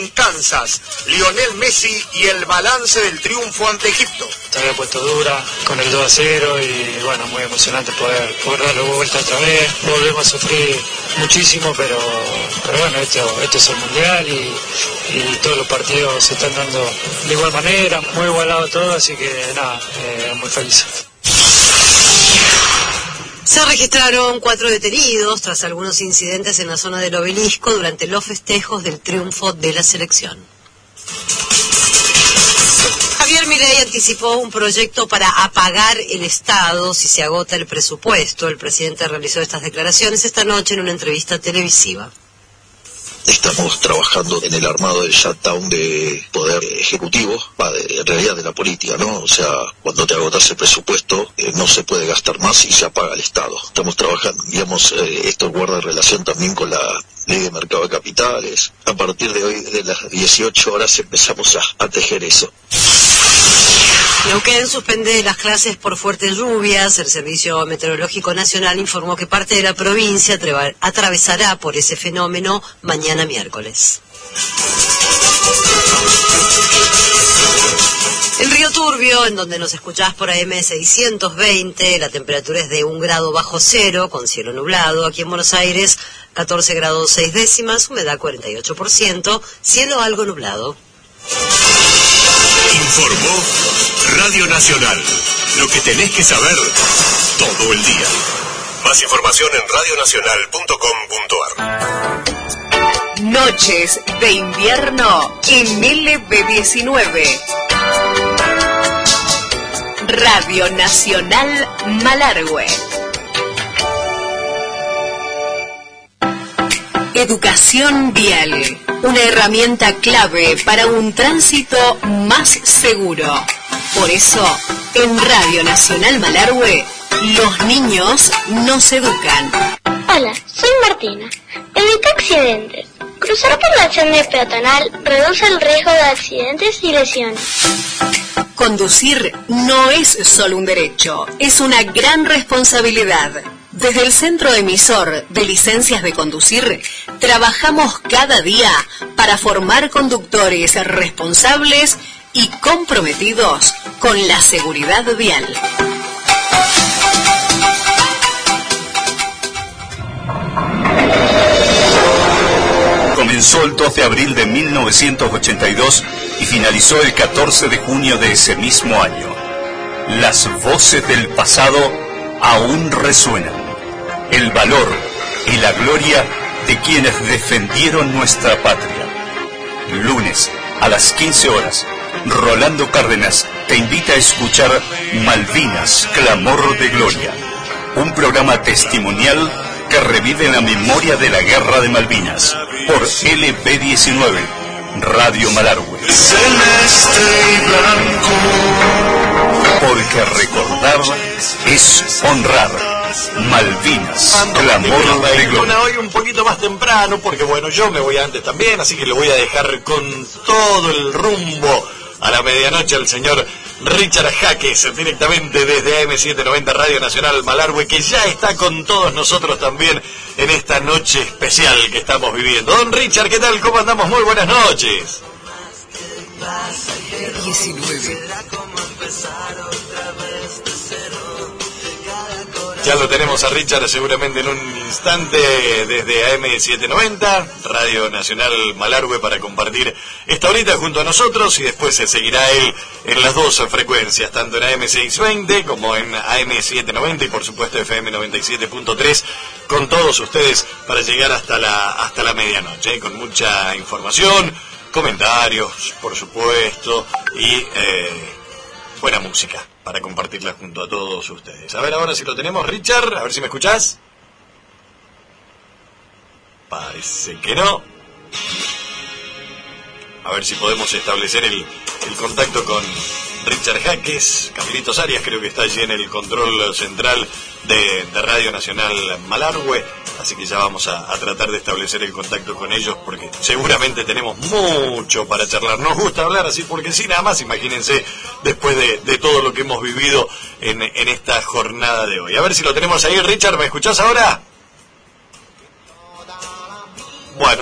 Kansas, Lionel Messi y el balance del triunfo ante Egipto. Se había puesto dura con el 2-0 y bueno, muy emocionante poder darle vuelta otra vez. Volvemos a sufrir muchísimo, pero bueno, esto es el Mundial y todos los partidos se están dando de igual manera, muy igualado todo, así que nada, muy feliz. Se registraron 4 detenidos tras algunos incidentes en la zona del Obelisco durante los festejos del triunfo de la selección. Javier Milei anticipó un proyecto para apagar el Estado si se agota el presupuesto. El presidente realizó estas declaraciones esta noche en una entrevista televisiva. Estamos trabajando en el armado del shutdown de poder ejecutivo, en realidad de la política, ¿no? O sea, cuando te agotas el presupuesto, no se puede gastar más y se apaga el Estado. Estamos trabajando, digamos, esto guarda relación también con la ley de mercado de capitales. A partir de hoy, de las 18 horas, empezamos a tejer eso. Neuquén suspende las clases por fuertes lluvias. El Servicio Meteorológico Nacional informó que parte de la provincia atravesará por ese fenómeno mañana miércoles. En Río Turbio, en donde nos escuchás por AM620, la temperatura es de 1 grado bajo cero, con cielo nublado. Aquí en Buenos Aires, 14 grados 6 décimas, humedad 48%, cielo algo nublado. Informó Radio Nacional. Lo que tenés que saber todo el día. Más información en radionacional.com.ar. Noches de invierno en LB19. Radio Nacional Malargüe. Educación vial, una herramienta clave para un tránsito más seguro. Por eso, en Radio Nacional Malargüe, los niños nos educan. Hola, soy Martina. Evita accidentes. Cruzar por la senda peatonal reduce el riesgo de accidentes y lesiones. Conducir no es solo un derecho, es una gran responsabilidad. Desde el Centro Emisor de Licencias de Conducir, trabajamos cada día para formar conductores responsables y comprometidos con la seguridad vial. Comenzó el 2 de abril de 1982 y finalizó el 14 de junio de ese mismo año. Las voces del pasado aún resuenan. El valor y la gloria de quienes defendieron nuestra patria. Lunes a las 15 horas, Rolando Cárdenas te invita a escuchar Malvinas, Clamor de Gloria, un programa testimonial que revive la memoria de la Guerra de Malvinas por LB19, Radio Malargüe. Porque recordar es honrar. Malvinas, Clamor de Gloria. Hoy un poquito más temprano, porque bueno, yo me voy antes también, así que le voy a dejar con todo el rumbo a la medianoche al señor Richard Jaques, directamente desde AM790 Radio Nacional Malargüe, que ya está con todos nosotros también en esta noche especial que estamos viviendo. Don Richard, ¿qué tal? ¿Cómo andamos? Muy buenas noches. 19. Ya lo tenemos a Richard seguramente en un instante desde AM790, Radio Nacional Malargüe, para compartir esta horita junto a nosotros, y después se seguirá él en las dos frecuencias, tanto en AM620 como en AM790 y por supuesto FM 97.3, con todos ustedes para llegar hasta la medianoche, con mucha información, comentarios, por supuesto, y buena música para compartirla junto a todos ustedes. A ver ahora si lo tenemos, Richard, a ver si me escuchás. Parece que no. A ver si podemos establecer el contacto con Richard Jaques. Carlitos Arias creo que está allí en el control central de Radio Nacional Malargüe, así que ya vamos a tratar de establecer el contacto con ellos, porque seguramente tenemos mucho para charlar. Nos gusta hablar así porque sí, nada más, imagínense, después de todo lo que hemos vivido en esta jornada de hoy. A ver si lo tenemos ahí, Richard, ¿me escuchás ahora? Bueno,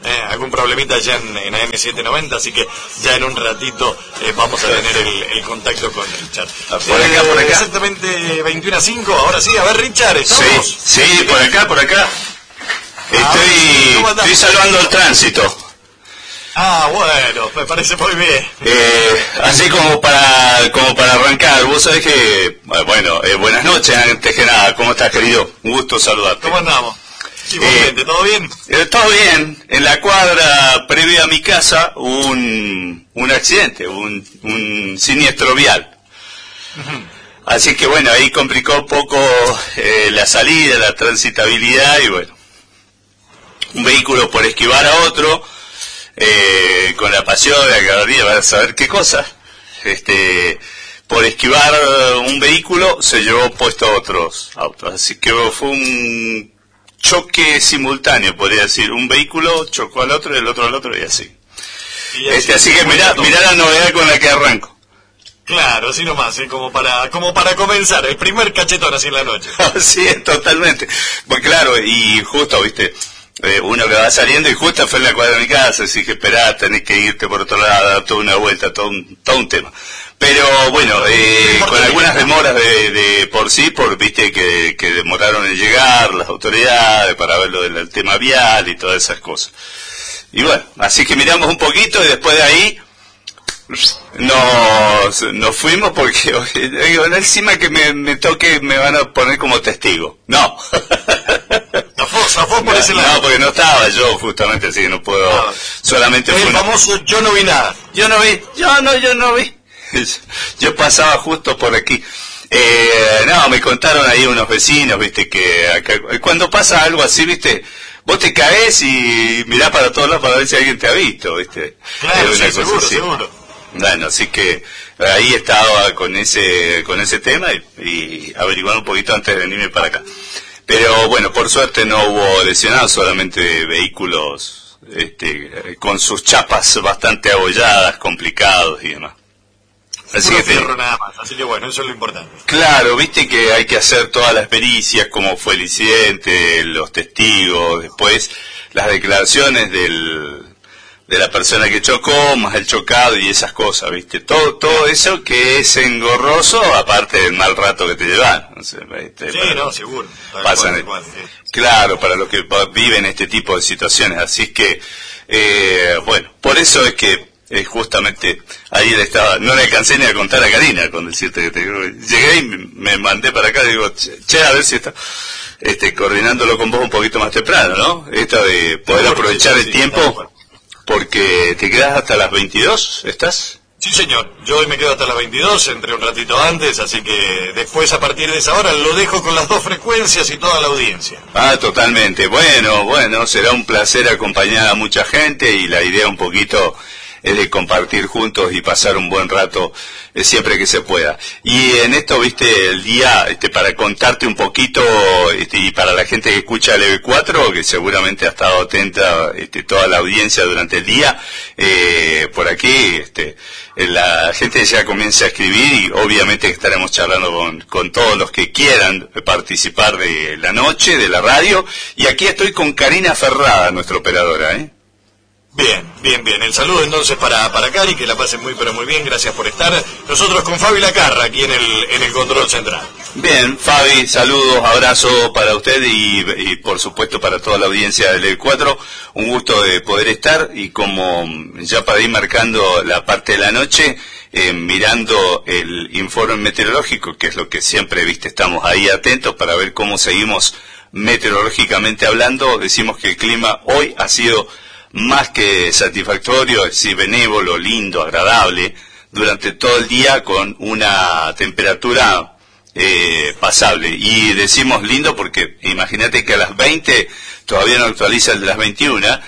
algún problemita allá en AM790, así que ya en un ratito vamos a tener el contacto con Richard. Por acá. Exactamente 21:05, ahora sí, a ver Richard, ¿estamos? Sí, por acá. Estoy salvando el tránsito. Bueno, me parece muy bien. Así como para arrancar, vos sabés que, buenas noches antes que nada, ¿cómo estás, querido? Un gusto saludarte. ¿Cómo andamos? Igualmente, ¿todo bien? Todo bien. En la cuadra previa a mi casa un accidente, un siniestro vial. Así que bueno, ahí complicó un poco la salida, la transitabilidad y bueno, un vehículo por esquivar a otro, con la pasión de la gallería, vas a saber qué cosa. Por esquivar un vehículo se llevó puesto a otros autos, así que fue un choque simultáneo, podría decir. Un vehículo chocó al otro y el otro al otro y así. Así que mirá la novedad con la que arranco. Claro, así nomás, como para comenzar, el primer cachetón así en la noche. Sí, totalmente. Pues claro, y justo, viste, uno que va saliendo y justo fue en la cuadra de mi casa, así que esperá, tenés que irte por otro lado, dar toda una vuelta, todo un tema. Pero bueno, con algunas demoras de por sí, viste que demoraron en llegar las autoridades para ver lo del tema vial y todas esas cosas. Y bueno, así que miramos un poquito y después de ahí nos fuimos porque encima que me toque me van a poner como testigo. No. Zafó por ese lado. No, porque no estaba yo justamente, así que no puedo. Solamente el famoso yo no vi nada. Yo no vi. Yo pasaba justo por aquí. Me contaron ahí unos vecinos, viste, que acá, cuando pasa algo así, viste, vos te caes y mirás para todos lados para ver si alguien te ha visto, viste. Claro, sí, seguro. Bueno, así que ahí estaba con ese tema y averiguando un poquito antes de venirme para acá. Pero bueno, por suerte no hubo lesionados, solamente vehículos con sus chapas bastante abolladas, complicados y demás. Así que nada más, así que bueno, eso es lo importante. Claro, viste que hay que hacer todas las pericias, cómo fue el incidente, los testigos, después las declaraciones de la persona que chocó, más el chocado y esas cosas, viste, todo eso que es engorroso, aparte del mal rato que te llevan. No sé, seguro. Pasan, claro, para los que viven este tipo de situaciones, así es que, bueno, por eso es que justamente ahí no le alcancé ni a contar a Karina con decirte que llegué y me mandé para acá y digo, che, a ver si está coordinándolo con vos un poquito más temprano, ¿no? Esto de poder aprovechar el tiempo, porque te quedás hasta las 22, ¿estás? Sí, señor, yo hoy me quedo hasta las 22, entré un ratito antes, así que después a partir de esa hora lo dejo con las dos frecuencias y toda la audiencia. Totalmente, bueno, será un placer acompañar a mucha gente y la idea un poquito es de compartir juntos y pasar un buen rato siempre que se pueda. Y en esto, viste, el día, para contarte un poquito, y para la gente que escucha el EB4, que seguramente ha estado atenta toda la audiencia durante el día, por aquí, la gente ya comienza a escribir y obviamente estaremos charlando con todos los que quieran participar de la noche, de la radio, y aquí estoy con Karina Ferrada, nuestra operadora, Bien. El saludo entonces para Cari, que la pasen muy pero muy bien, gracias por estar. Nosotros con Fabi Lacarra aquí en el control central. Bien, Fabi, saludos, abrazo para usted y por supuesto para toda la audiencia del E4. Un gusto de poder estar y como ya para ir marcando la parte de la noche, mirando el informe meteorológico, que es lo que siempre, viste, estamos ahí atentos para ver cómo seguimos meteorológicamente hablando. Decimos que el clima hoy ha sido más que satisfactorio, es decir, benévolo, lindo, agradable, durante todo el día con una temperatura pasable. Y decimos lindo porque imagínate que a las 20, todavía no actualiza el de las 21,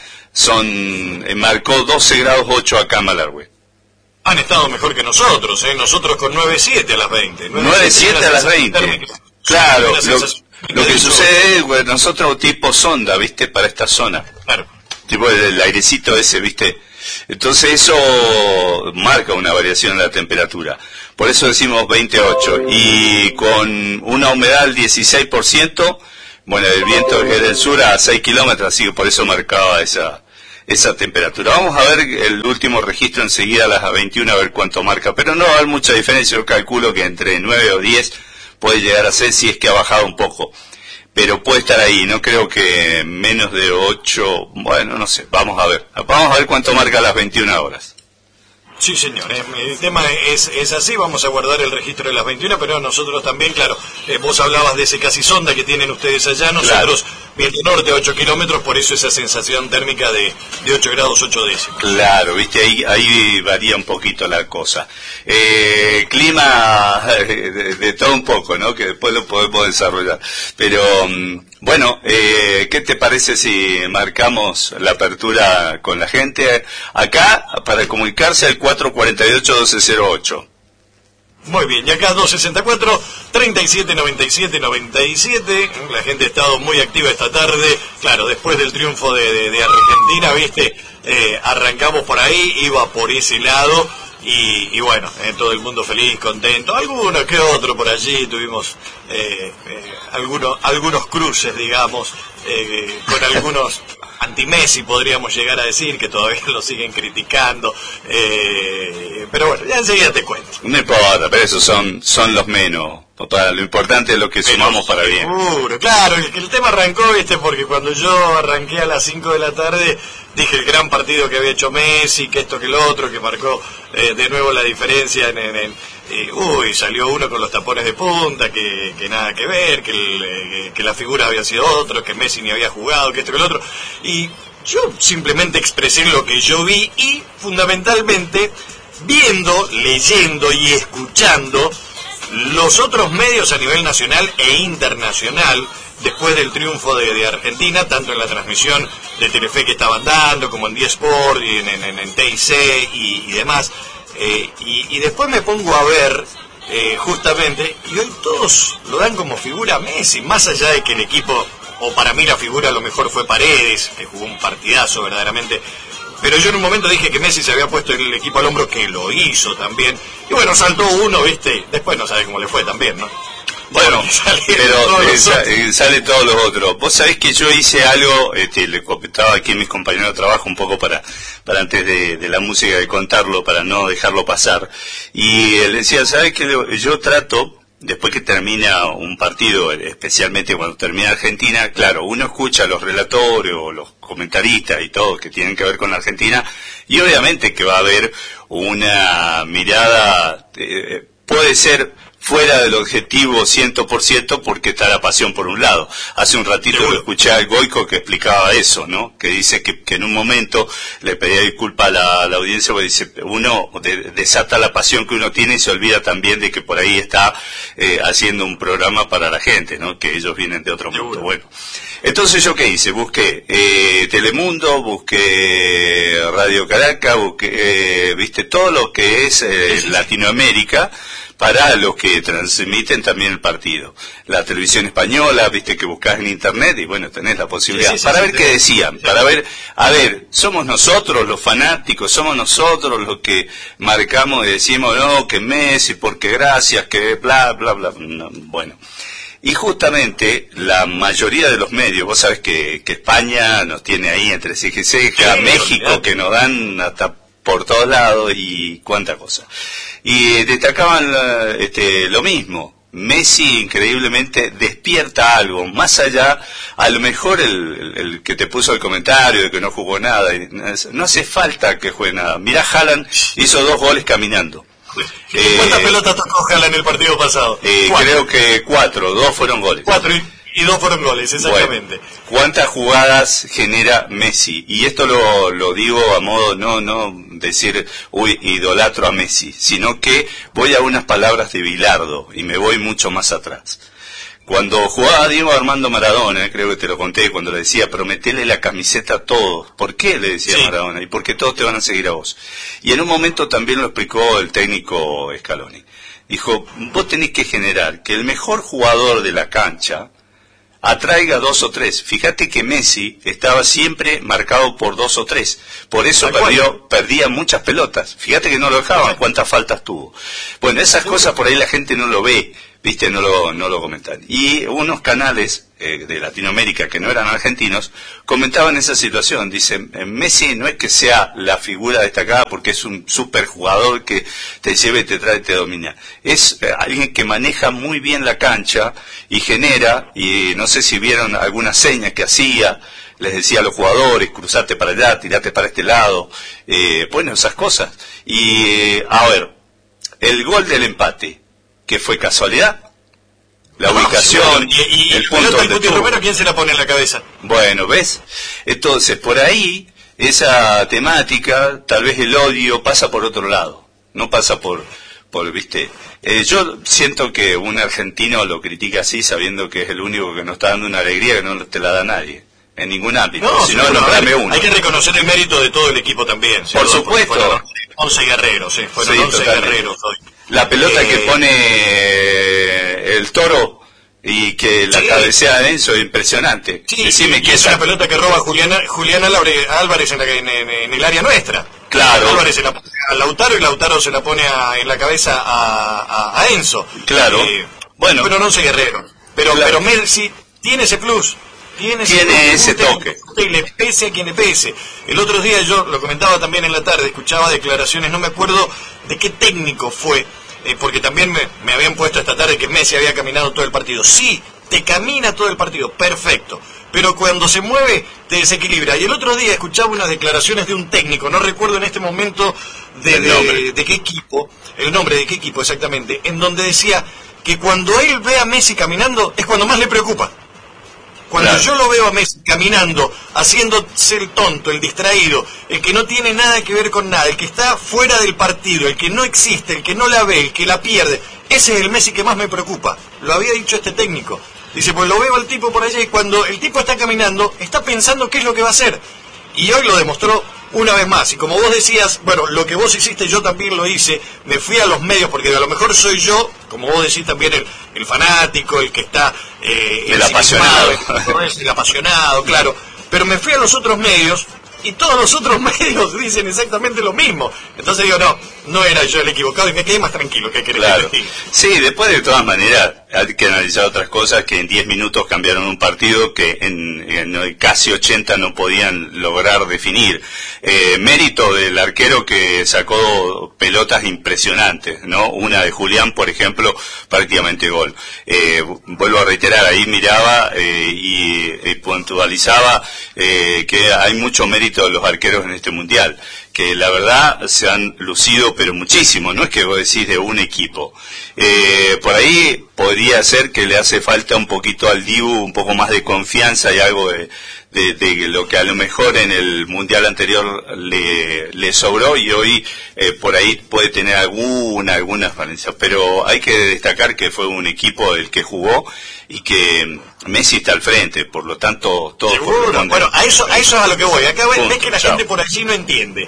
marcó 12 grados 8 acá en Malargüe. Han estado mejor que nosotros, nosotros con 9.7 a las 20. 9.7 a las 20. Claro, lo que sucede es, nosotros tipo sonda, ¿viste? Para esta zona. Claro. Tipo el airecito ese, ¿viste? Entonces eso marca una variación en la temperatura. Por eso decimos 28. Y con una humedad del 16%, bueno, el viento es del sur a 6 kilómetros, así que por eso marcaba esa esa temperatura. Vamos a ver el último registro enseguida a las 21 a ver cuánto marca, pero no va a haber mucha diferencia. Yo calculo que entre 9 o 10 puede llegar a ser, si es que ha bajado un poco, pero puede estar ahí. No creo que menos de 8, bueno, no sé, vamos a ver cuánto marca a las 21 horas. Sí, señor, el tema es así, vamos a guardar el registro de las 21, pero nosotros también, claro, vos hablabas de ese casi sonda que tienen ustedes allá, nosotros, viento norte a 8 kilómetros, por eso esa sensación térmica de 8 grados 8 décimos. Claro, viste, ahí varía un poquito la cosa. Clima de todo un poco, ¿no? Que después lo podemos desarrollar. Pero, bueno, ¿qué te parece si marcamos la apertura con la gente acá para comunicarse al 448-1208? Muy bien, y acá 264-3797-97, la gente ha estado muy activa esta tarde, claro, después del triunfo de Argentina, viste, arrancamos por ahí, iba por ese lado, y bueno, todo el mundo feliz, contento, alguno que otro por allí, tuvimos algunos cruces, digamos, con algunos anti-Messi, podríamos llegar a decir, que todavía lo siguen criticando, pero bueno, ya enseguida te cuento. No importa, pero esos son los menos. Total, lo importante es lo que sumamos para bien. Seguro, claro, el tema arrancó, viste, porque cuando yo arranqué a las 5 de la tarde, dije el gran partido que había hecho Messi, que esto, que lo otro, que marcó de nuevo la diferencia salió uno con los tapones de punta, que nada que ver, que la figura había sido otro, que Messi ni había jugado, que esto, que lo otro, y yo simplemente expresé lo que yo vi y fundamentalmente viendo, leyendo y escuchando los otros medios a nivel nacional e internacional después del triunfo de Argentina, tanto en la transmisión de Telefe que estaban dando, como en 10 Sport y en TIC y demás, y después me pongo a ver justamente, y hoy todos lo dan como figura a Messi, más allá de que el equipo, o para mí la figura a lo mejor fue Paredes, que jugó un partidazo verdaderamente. Pero yo en un momento dije que Messi se había puesto el equipo al hombro, que lo hizo también. Y bueno, saltó uno, ¿viste? Después no sabe cómo le fue también, ¿no? Bueno, pero sale todos los otros. Vos sabés que yo hice algo, le comentaba aquí a mis compañeros de trabajo un poco para antes de la música de contarlo, para no dejarlo pasar. Y él decía, ¿sabés qué? Yo trato, después que termina un partido, especialmente cuando termina Argentina, claro, uno escucha a los relatores o los comentaristas y todo que tienen que ver con Argentina, y obviamente que va a haber una mirada, puede ser fuera del objetivo 100% porque está la pasión por un lado. Hace un ratito lo escuché al Goico que explicaba eso, ¿no? Que dice que en un momento le pedía disculpa a la audiencia porque dice, uno desata la pasión que uno tiene y se olvida también de que por ahí está haciendo un programa para la gente, ¿no? Que ellos vienen de otro mundo. Bueno, entonces yo qué hice, busqué Telemundo, busqué Radio Caracas, busqué viste todo lo que es Latinoamérica, para los que transmiten también el partido. La televisión española, viste que buscás en internet y bueno, tenés la posibilidad. Para ver qué decían, para ver, a ver, somos nosotros los fanáticos, somos nosotros los que marcamos y decimos, no, que Messi, porque gracias, que bla, bla, bla. No, bueno. Y justamente la mayoría de los medios, vos sabés que España nos tiene ahí entre ceja y ceja, México que nos dan hasta por todos lados y cuánta cosa. Y destacaban lo mismo. Messi increíblemente despierta algo, más allá, a lo mejor el que te puso el comentario de que no jugó nada, no hace falta que juegue nada. Mirá, Haaland hizo 2 goles caminando. ¿Cuántas pelotas tocó Haaland el partido pasado? Creo que 4, 2 fueron goles. 4 y 2 fueron goles, exactamente. Bueno, ¿cuántas jugadas genera Messi? Y esto lo digo a modo, no decir, uy, idolatro a Messi, sino que voy a unas palabras de Bilardo y me voy mucho más atrás. Cuando jugaba Diego Armando Maradona, creo que te lo conté, cuando le decía, prometele la camiseta a todos. ¿Por qué? Le decía Maradona. Y porque todos te van a seguir a vos. Y en un momento también lo explicó el técnico Scaloni. Dijo, vos tenés que generar que el mejor jugador de la cancha atraiga 2 o 3. Fíjate que Messi estaba siempre marcado por 2 o 3. Por eso perdía muchas pelotas. Fíjate que no lo dejaban, cuántas faltas tuvo. Bueno, esas cosas por ahí la gente no lo ve. viste, no lo comentan. Y unos canales de Latinoamérica que no eran argentinos comentaban esa situación. Dicen, Messi no es que sea la figura destacada porque es un super jugador que te lleva y te trae y te domina. Es alguien que maneja muy bien la cancha y genera, y no sé si vieron algunas señas que hacía, les decía a los jugadores, cruzate para allá, tirate para este lado, bueno, esas cosas. Y, a ver, el gol del empate, ¿que fue casualidad? La ubicación, y el punto del donde Romero, ¿quién se la pone en la cabeza? Bueno, ¿ves? Entonces, por ahí, esa temática, tal vez el odio pasa por otro lado, no pasa por viste, yo siento que un argentino lo critica así, sabiendo que es el único que nos está dando una alegría que no te la da nadie, en ningún ámbito. No, si no, nombrame uno. Hay que reconocer el mérito de todo el equipo también. Por supuesto. Fueron 11 guerreros, fueron 11 guerreros hoy. La pelota que pone el Toro y que la cabecea de Enzo es impresionante. Sí, decime que es una pelota que roba Julián Álvarez en el área nuestra. Claro. Álvarez se la pone a Lautaro y Lautaro se la pone en la cabeza a Enzo. Claro. Bueno. Fueron 11 guerreros. Pero Messi tiene ese plus. Tiene ese toque. Y le pese a quien le pese. El otro día yo lo comentaba también en la tarde, escuchaba declaraciones, no me acuerdo de qué técnico fue, porque también me habían puesto esta tarde que Messi había caminado todo el partido. Sí, te camina todo el partido, perfecto. Pero cuando se mueve, te desequilibra. Y el otro día escuchaba unas declaraciones de un técnico, no recuerdo en este momento de qué equipo, el nombre de qué equipo exactamente, en donde decía que cuando él ve a Messi caminando es cuando más le preocupa. Cuando yo lo veo a Messi caminando, haciéndose el tonto, el distraído, el que no tiene nada que ver con nada, el que está fuera del partido, el que no existe, el que no la ve, el que la pierde, ese es el Messi que más me preocupa. Lo había dicho este técnico. Dice, pues lo veo al tipo por allá y cuando el tipo está caminando, está pensando qué es lo que va a hacer. Y hoy lo demostró una vez más. Y como vos decías, bueno, lo que vos hiciste yo también lo hice, me fui a los medios, porque a lo mejor soy yo, como vos decís también, el fanático, el que está... el apasionado. El apasionado, claro. Pero me fui a los otros medios y todos los otros medios dicen exactamente lo mismo. Entonces digo, no era yo el equivocado y me quedé más tranquilo. ¿Qué querés que te diga? Sí, después de todas maneras hay que analizar otras cosas, que en 10 minutos cambiaron un partido que en casi 80 no podían lograr definir. Mérito del arquero que sacó pelotas impresionantes, ¿no? Una de Julián, por ejemplo, prácticamente gol. Vuelvo a reiterar, ahí miraba y puntualizaba que hay mucho mérito de los arqueros en este mundial, que la verdad se han lucido pero muchísimo, no es que vos decís de un equipo. Por ahí podría ser que le hace falta un poquito al Dibu, un poco más de confianza y algo de lo que a lo mejor en el mundial anterior le sobró, y hoy por ahí puede tener algunas falencias, pero hay que destacar que fue un equipo el que jugó y que Messi está al frente, por lo tanto todo corresponde. Bueno, a eso es a lo que voy. Acá ves que la gente por allí no entiende,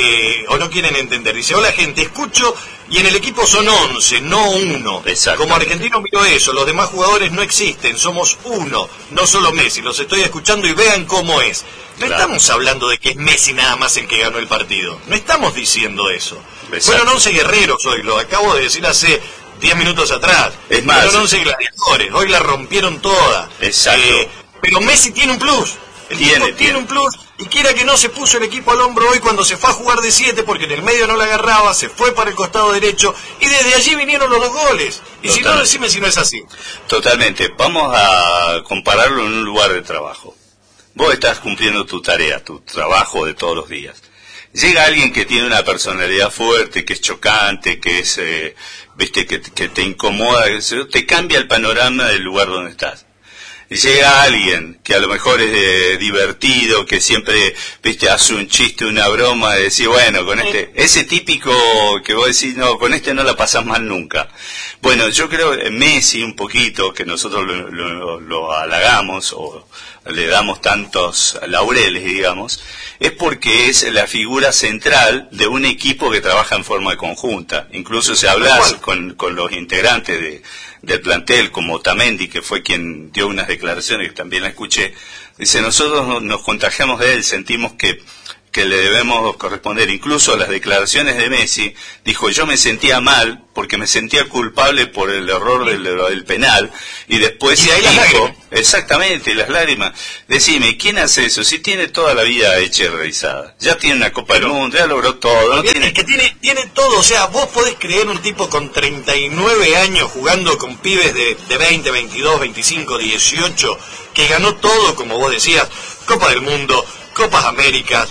o no quieren entender. Dice, hola gente, escucho, y en el equipo son 11, no 1. Como argentino miro eso, los demás jugadores no existen, somos uno, no solo Messi. Los estoy escuchando y vean cómo es. No estamos hablando de que es Messi nada más el que ganó el partido. No estamos diciendo eso. Fueron 11 guerreros hoy, lo acabo de decir hace 10 minutos atrás. Es más, fueron 11 gladiadores, hoy la rompieron toda. Exacto. Pero Messi tiene un plus. El tipo tiene un plus, y quiera que no, se puso el equipo al hombro hoy cuando se fue a jugar de 7, porque en el medio no la agarraba, se fue para el costado derecho, y desde allí vinieron los 2 goles. Y si no, decime si no es así. Totalmente. Vamos a compararlo en un lugar de trabajo. Vos estás cumpliendo tu tarea, tu trabajo de todos los días. Llega alguien que tiene una personalidad fuerte, que es chocante, que es, viste, que te incomoda, te cambia el panorama del lugar donde estás. Llega alguien que a lo mejor es divertido, que siempre, viste, hace un chiste, una broma, de decir, bueno, con ese típico que vos decís, no, con este no la pasás mal nunca. Bueno, yo creo que Messi un poquito, que nosotros lo halagamos, o le damos tantos laureles, digamos, es porque es la figura central de un equipo que trabaja en forma conjunta. Incluso se habla con los integrantes del plantel, como Otamendi, que fue quien dio unas declaraciones que también la escuché. Dice, nosotros nos contagiamos de él, sentimos que que le debemos corresponder. Incluso las declaraciones de Messi, dijo, yo me sentía mal porque me sentía culpable por el error del penal, y después dijo, exactamente, las lágrimas. Decime, ¿quién hace eso? Si tiene toda la vida hecha y realizada, ya tiene una Copa del Mundo, ya logró todo, ¿no? Es que tiene todo. O sea, vos podés creer un tipo con 39 años jugando con pibes de 20, 22, 25, 18, que ganó todo, como vos decías, Copa del Mundo, Copas Américas,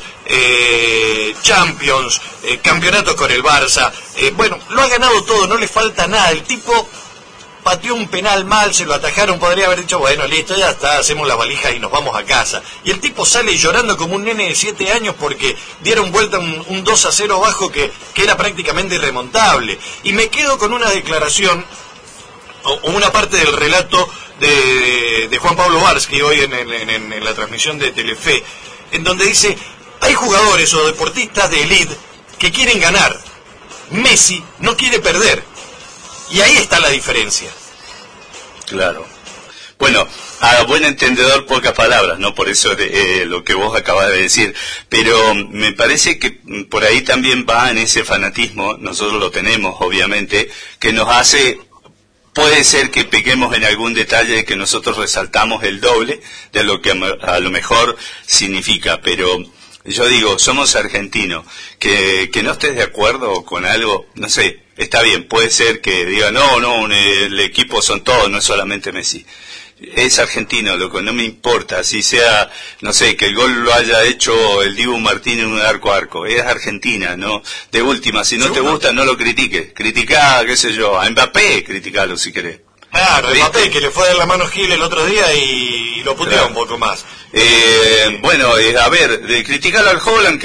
Champions, campeonatos con el Barça, bueno, lo ha ganado todo, no le falta nada. El tipo pateó un penal mal, se lo atajaron, podría haber dicho, bueno, listo, ya está, hacemos las valijas y nos vamos a casa. Y el tipo sale llorando como un nene de 7 años porque dieron vuelta un 2-0 abajo que era prácticamente irremontable. Y me quedo con una declaración, o una parte del relato de Juan Pablo Varsky hoy en la transmisión de Telefe, en donde dice, hay jugadores o deportistas de élite que quieren ganar. Messi no quiere perder. Y ahí está la diferencia. Claro. Bueno, a buen entendedor pocas palabras, ¿no? Por eso lo que vos acabas de decir. Pero me parece que por ahí también va en ese fanatismo, nosotros lo tenemos, obviamente, que nos hace... Puede ser que pequemos en algún detalle que nosotros resaltamos el doble de lo que a lo mejor significa, pero yo digo, somos argentinos, que no estés de acuerdo con algo, no sé, está bien, puede ser que diga, no, el equipo son todos, no es solamente Messi. Es argentino, loco, no me importa, si sea, no sé, que el gol lo haya hecho el Dibu Martínez en un arco a arco, es Argentina, ¿no? De última, si no te gusta, no lo critiques, criticá, qué sé yo, a Mbappé, criticalo si querés. Claro, Mbappé, que le fue a dar la mano Gil el otro día y lo puteó un poco más. Bueno, a ver, de criticarlo al Haaland,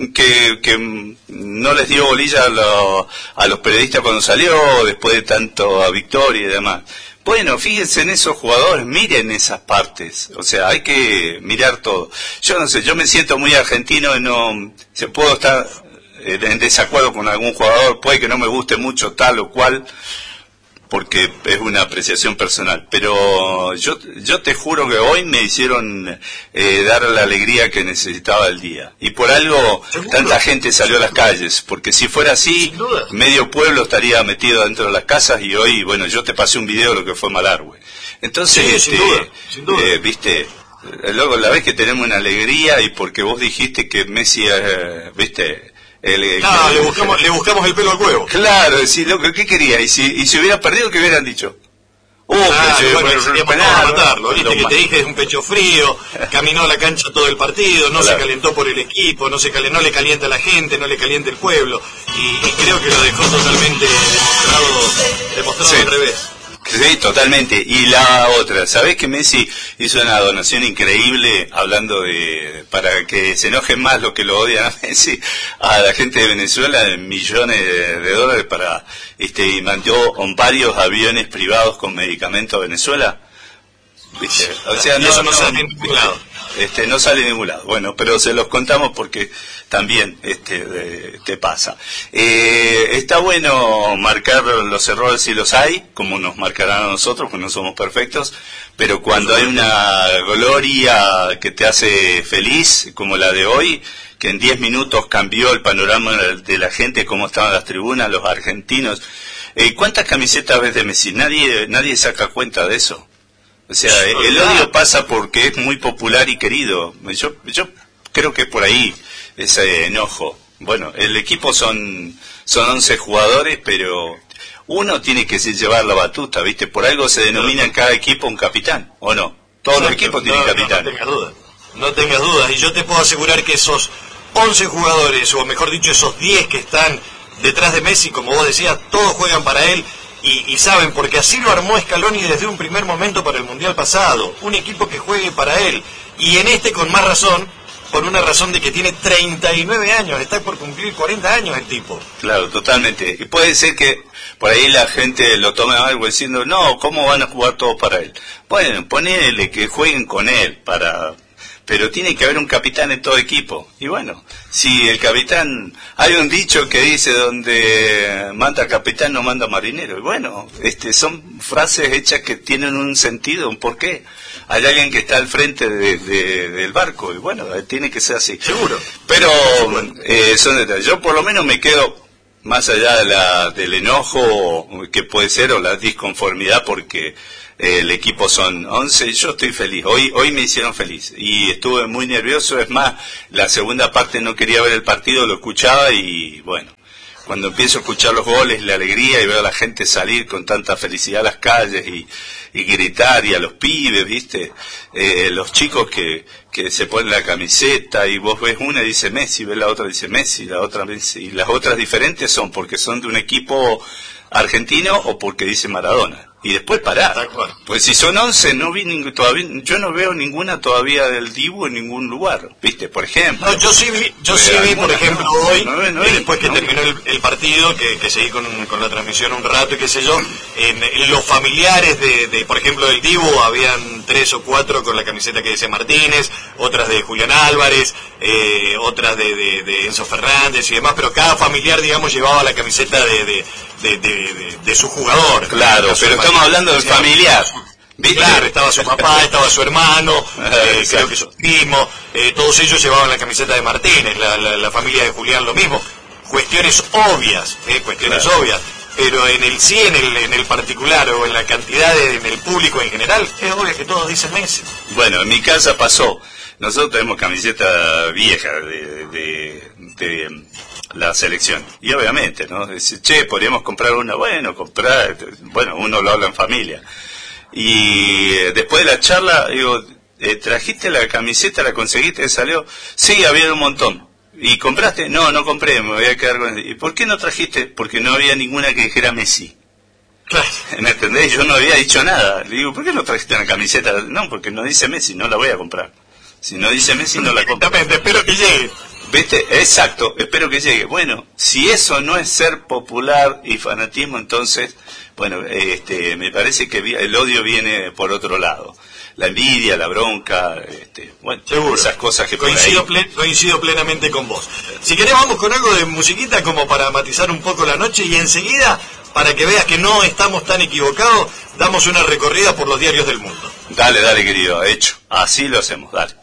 que no les dio bolilla a los periodistas cuando salió, después de tanto a victoria y demás. Bueno, fíjense en esos jugadores, miren esas partes, o sea, hay que mirar todo. Yo no sé, yo me siento muy argentino y no, se puedo estar en desacuerdo con algún jugador, puede que no me guste mucho tal o cual, porque es una apreciación personal, pero yo te juro que hoy me hicieron dar la alegría que necesitaba el día, y por algo tanta gente salió a las calles, porque si fuera así, medio pueblo estaría metido dentro de las casas, y hoy, bueno, yo te pasé un video de lo que fue Malargüe. Entonces, sí, sin duda. viste, luego la vez que tenemos una alegría, y porque vos dijiste que Messi, viste... le buscamos el pelo al huevo. Claro, sí, loco, ¿qué quería? Y si hubiera perdido, ¿qué hubieran dicho? Matarlo, viste que te dije es un pecho frío, caminó a la cancha todo el partido, no se calentó por el equipo, no le calienta a la gente, no le calienta el pueblo, y creo que lo dejó totalmente demostrado al revés. Sí, totalmente. Y la otra, ¿sabés que Messi hizo una donación increíble, hablando para que se enojen más los que lo odian a Messi, a la gente de Venezuela, en millones de dólares y mandó varios aviones privados con medicamentos a Venezuela? ¿Viste? O sea, eso no sale en ningún lado. No sale en ningún lado. Bueno, pero se los contamos porque también te pasa. Está bueno marcar los errores si los hay, como nos marcarán a nosotros, porque no somos perfectos, pero cuando hay una gloria que te hace feliz, como la de hoy, que en 10 minutos cambió el panorama de la gente, cómo estaban las tribunas, los argentinos. ¿Cuántas camisetas ves de Messi? Nadie saca cuenta de eso. O sea, el odio pasa porque es muy popular y querido. Yo creo que por ahí ese enojo. Bueno, el equipo son 11 jugadores, pero uno tiene que llevar la batuta, ¿viste? Por algo se denomina en cada equipo un capitán, ¿o no? Todos los equipos tienen capitán. No tengas dudas. Y yo te puedo asegurar que esos 11 jugadores, o mejor dicho, esos 10 que están detrás de Messi, como vos decías, todos juegan para él. Y saben, porque así lo armó Scaloni desde un primer momento para el Mundial pasado, un equipo que juegue para él, y en con más razón, por una razón de que tiene 39 años, está por cumplir 40 años el tipo. Claro, totalmente, y puede ser que por ahí la gente lo tome algo diciendo, no, ¿cómo van a jugar todos para él? Bueno, ponele que jueguen con él, pero tiene que haber un capitán en todo equipo. Y bueno, si el capitán, hay un dicho que dice donde manda capitán no manda marinero. Y bueno, son frases hechas que tienen un sentido, un porqué. Hay alguien que está al frente del barco y bueno, tiene que ser así. Seguro. Pero son detalles. Yo por lo menos me quedo más allá del enojo que puede ser o la disconformidad porque el equipo son 11 y yo estoy feliz. Hoy me hicieron feliz y estuve muy nervioso. Es más, la segunda parte no quería ver el partido, lo escuchaba y bueno, cuando empiezo a escuchar los goles, la alegría y veo a la gente salir con tanta felicidad a las calles y gritar y a los pibes, ¿viste? Los chicos que se ponen la camiseta y vos ves una y dice Messi, ves la otra y dice Messi, la otra Messi, y las otras diferentes son porque son de un equipo argentino o porque dice Maradona. Y después parar. Pues si son 11, no vi todavía, yo no veo ninguna todavía del Dibu en ningún lugar, ¿viste? Por ejemplo. No, yo sí vi, por ejemplo, hoy, después que terminó el partido, que seguí con la transmisión un rato y qué sé yo, en los familiares de, por ejemplo, del Dibu, habían 3 o 4 con la camiseta que dice Martínez, otras de Julián Álvarez, otras de Enzo Fernández y demás, pero cada familiar, digamos, llevaba la camiseta de su jugador. Claro, pero estamos hablando del familiar. ¿Viste? Claro, estaba su papá, estaba su hermano, creo que su primo, todos ellos llevaban la camiseta de Martínez, la familia de Julián lo mismo. Cuestiones obvias, obvias, pero en el particular o en la cantidad en el público en general, es obvio que todos dicen Messi. Bueno, en mi casa pasó, nosotros tenemos camiseta vieja de la selección, y obviamente, ¿no? Dice, che, podríamos comprar una, bueno, uno lo habla en familia. Y después de la charla, digo, ¿trajiste la camiseta, la conseguiste, salió? Sí, había un montón. ¿Y compraste? No compré, me voy a quedar con... ¿Y por qué no trajiste? Porque no había ninguna que dijera Messi. Claro. ¿Me entendés? Yo no había dicho nada. Le digo, ¿por qué no trajiste una camiseta? No, porque no dice Messi, no la voy a comprar. Si no dice Messi, no la compro. Exactamente, espero que llegue. ¿Viste? Exacto, espero que llegue. Bueno, si eso no es ser popular y fanatismo, entonces, bueno, me parece que el odio viene por otro lado. La envidia, la bronca, bueno, seguro, esas cosas que coincido plenamente con vos. Si querés vamos con algo de musiquita como para matizar un poco la noche y enseguida, para que veas que no estamos tan equivocados, damos una recorrida por los diarios del mundo. Dale, querido, hecho. Así lo hacemos, dale.